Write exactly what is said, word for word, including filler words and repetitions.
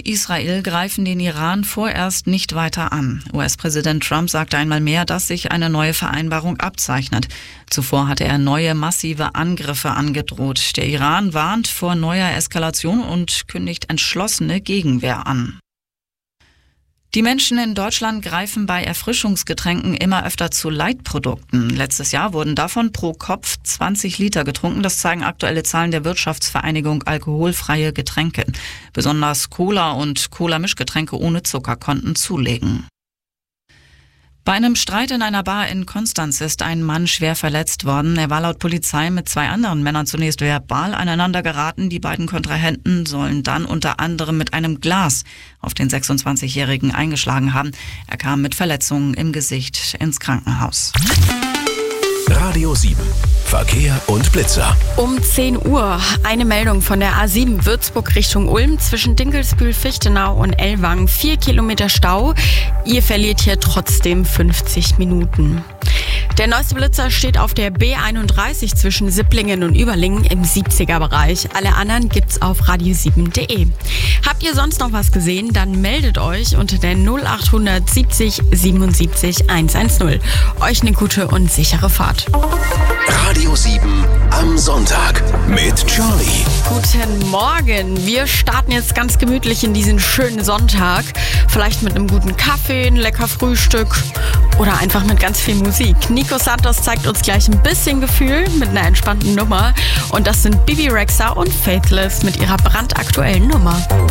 Israel greifen den Iran vorerst nicht weiter an. U S-Präsident Trump sagte einmal mehr, dass sich eine neue Vereinbarung abzeichnet. Zuvor hatte er neue massive Angriffe angedroht. Der Iran warnt vor neuer Eskalation und kündigt entschlossene Gegenwehr an. Die Menschen in Deutschland greifen bei Erfrischungsgetränken immer öfter zu Light-Produkten. Letztes Jahr wurden davon pro Kopf zwanzig Liter getrunken. Das zeigen aktuelle Zahlen der Wirtschaftsvereinigung Alkoholfreie Getränke. Besonders Cola und Cola-Mischgetränke ohne Zucker konnten zulegen. Bei einem Streit in einer Bar in Konstanz ist ein Mann schwer verletzt worden. Er war laut Polizei mit zwei anderen Männern zunächst verbal aneinander geraten. Die beiden Kontrahenten sollen dann unter anderem mit einem Glas auf den sechsundzwanzigjährigen eingeschlagen haben. Er kam mit Verletzungen im Gesicht ins Krankenhaus. Radio sieben. Verkehr und Blitzer. Um zehn Uhr eine Meldung von der A sieben Würzburg Richtung Ulm zwischen Dinkelsbühl, Fichtenau und Ellwangen. Vier Kilometer Stau. Ihr verliert hier trotzdem fünfzig Minuten. Der neueste Blitzer steht auf der B einunddreißig zwischen Sipplingen und Überlingen im siebziger-Bereich. Alle anderen gibt's auf radio sieben punkt de. Habt ihr sonst noch was gesehen? Dann meldet euch unter der null acht siebzig siebenundsiebzig hundertzehn. Euch eine gute und sichere Fahrt. Radio sieben am Sonntag mit Charlie. Guten Morgen. Wir starten jetzt ganz gemütlich in diesen schönen Sonntag. Vielleicht mit einem guten Kaffee, ein lecker Frühstück oder einfach mit ganz viel Musik. Nico Santos zeigt uns gleich ein bisschen Gefühl mit einer entspannten Nummer. Und das sind Bibi Rexha und Faithless mit ihrer brandaktuellen Nummer.